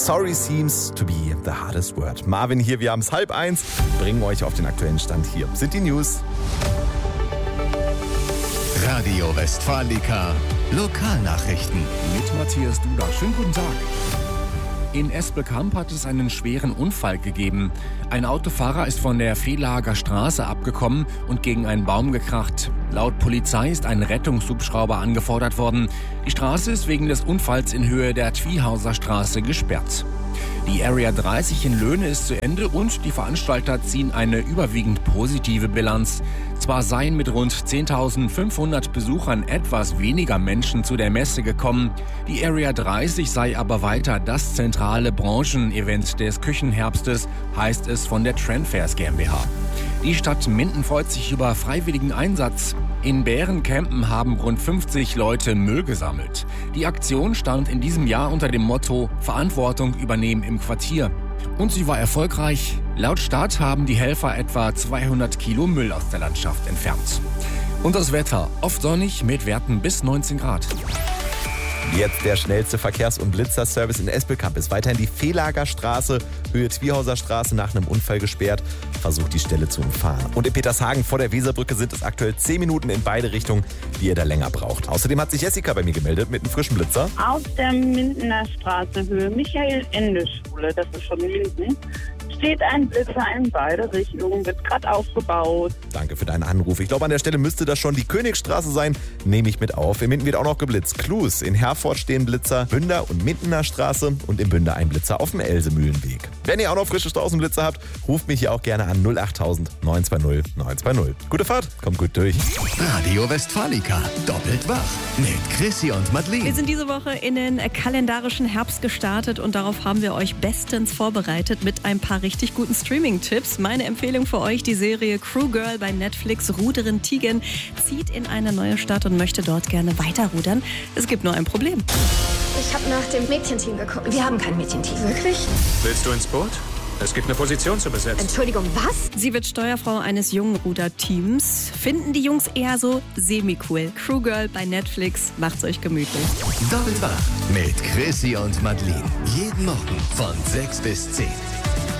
Sorry seems to be the hardest word. Marvin hier, wir haben es 12:30, bringen euch auf den aktuellen Stand. Hier sind die News. Radio Westfalica, Lokalnachrichten. Mit Matthias Duda. Schönen guten Tag. In Espelkamp hat es einen schweren Unfall gegeben. Ein Autofahrer ist von der Velager Straße abgekommen und gegen einen Baum gekracht. Laut Polizei ist ein Rettungshubschrauber angefordert worden. Die Straße ist wegen des Unfalls in Höhe der Twihauser Straße gesperrt. Die Area 30 in Löhne ist zu Ende und die Veranstalter ziehen eine überwiegend positive Bilanz. Zwar seien mit rund 10.500 Besuchern etwas weniger Menschen zu der Messe gekommen, die Area 30 sei aber weiter das zentrale Branchenevent des Küchenherbstes, heißt es von der Trendfairs GmbH. Die Stadt Minden freut sich über freiwilligen Einsatz. In Bärenkempen haben rund 50 Leute Müll gesammelt. Die Aktion stand in diesem Jahr unter dem Motto Verantwortung übernehmen im Quartier. Und sie war erfolgreich. Laut Stadt haben die Helfer etwa 200 Kilo Müll aus der Landschaft entfernt. Und das Wetter, oft sonnig mit Werten bis 19 Grad. Jetzt der schnellste Verkehrs- und Blitzerservice in Espelkamp ist weiterhin die Velager Straße, Höhe Twihauser Straße, nach einem Unfall gesperrt. Versucht die Stelle zu umfahren. Und in Petershagen vor der Weserbrücke sind es aktuell 10 Minuten in beide Richtungen, die ihr da länger braucht. Außerdem hat sich Jessica bei mir gemeldet mit einem frischen Blitzer. Auf der Mindener Straße, Höhe Michael-Ende-Schule, das ist schon Minden, steht ein Blitzer in beide Richtungen, wird gerade aufgebaut. Danke für deinen Anruf. Ich glaube, an der Stelle müsste das schon die Königstraße sein. Nehme ich mit auf. In Minden wird auch noch geblitzt. Klus, in Herford stehen Blitzer, Bünder und Mindener Straße und in Bünder ein Blitzer auf dem Elsemühlenweg. Wenn ihr auch noch frische Straßenblitzer habt, ruft mich hier auch gerne an 08000 920 920. Gute Fahrt, kommt gut durch. Radio Westfalica, doppelt wach mit Chrissy und Wir Madeleine. sind diese Woche in den kalendarischen Herbst gestartet und darauf haben wir euch bestens vorbereitet mit ein paar richtig guten Streaming-Tipps. Meine Empfehlung für euch, die Serie Crew Girl bei Netflix. Ruderin Tigen zieht in eine neue Stadt und möchte dort gerne weiterrudern. Es gibt nur ein Problem. Ich habe nach dem Mädchenteam geguckt. Wir haben kein Mädchenteam. Wirklich? Willst du ins Boot? Es gibt eine Position zu besetzen. Entschuldigung, was? Sie wird Steuerfrau eines jungen Ruderteams. Finden die Jungs eher so semi-cool. Crew Girl bei Netflix. Macht's euch gemütlich. Doppelt wach mit Chrissy und Madeleine. Jeden Morgen von 6 bis 10.